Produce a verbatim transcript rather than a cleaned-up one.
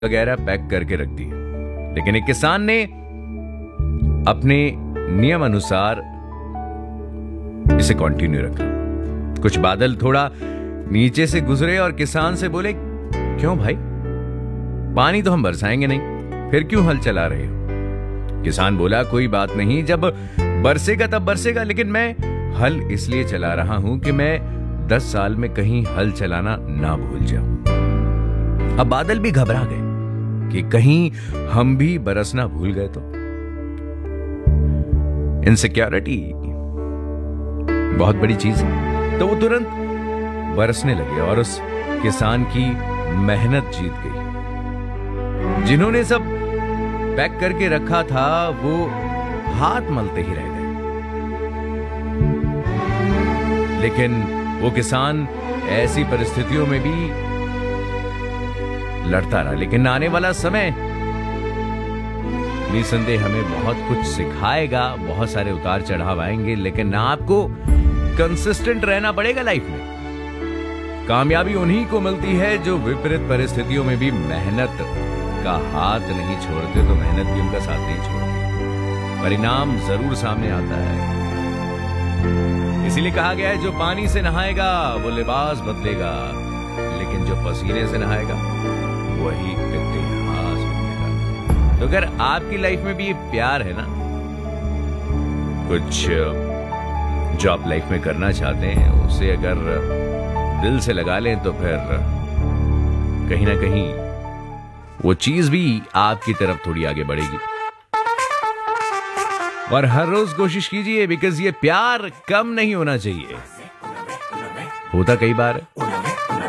वगैरह पैक करके रख दी, लेकिन एक किसान ने अपने नियम अनुसार इसे कंटिन्यू रखा। कुछ बादल थोड़ा नीचे से गुजरे और किसान से बोले, क्यों भाई, पानी तो हम बरसाएंगे नहीं, फिर क्यों हल चला रहे हो? किसान बोला, कोई बात नहीं, जब बरसेगा तब बरसेगा, लेकिन मैं हल इसलिए चला रहा हूं कि मैं दस साल में कहीं हल चलाना ना भूल जाऊं। अब बादल भी घबरा गए कि कहीं हम भी बरसना भूल गए तो। इनसिक्योरिटी बहुत बड़ी चीज है। तो वो तुरंत बरसने लगे और उस किसान की मेहनत जीत गई। जिन्होंने सब पैक करके रखा था वो हाथ मलते ही रह गए, लेकिन वो किसान ऐसी परिस्थितियों में भी लड़ता रहा। लेकिन आने वाला समय निसंदेह हमें बहुत कुछ सिखाएगा, बहुत सारे उतार चढ़ाव आएंगे, लेकिन आपको कंसिस्टेंट रहना पड़ेगा लाइफ में। कामयाबी उन्हीं को मिलती है जो विपरीत परिस्थितियों में भी मेहनत का हाथ नहीं छोड़ते, तो मेहनत भी उनका साथ नहीं छोड़ती, परिणाम जरूर सामने आता है। इसीलिए कहा गया है, जो पानी से नहाएगा वो लिबास बदलेगा, लेकिन जो पसीने से नहाएगा वही इतिहास बनेगा। तो अगर आपकी लाइफ में भी प्यार है ना, कुछ जो आप लाइफ में करना चाहते हैं उसे अगर दिल से लगा लें, तो फिर कहीं ना कहीं वो चीज भी आपकी तरफ थोड़ी आगे बढ़ेगी। और हर रोज कोशिश कीजिए, बिकॉज ये प्यार कम नहीं होना चाहिए। होता कई बार